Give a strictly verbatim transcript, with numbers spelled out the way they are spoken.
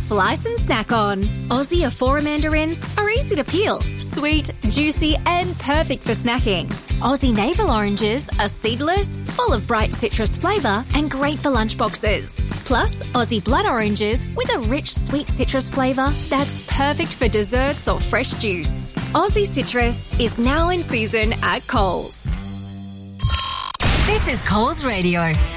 slice and snack on. Aussie Afora mandarins are easy to peel, sweet, juicy and perfect for snacking. Aussie navel oranges are seedless, full of bright citrus flavour and great for lunchboxes. Plus, Aussie blood oranges with a rich sweet citrus flavour that's perfect for desserts or fresh juice. Aussie Citrus is now in season at Coles. This is Coles Radio.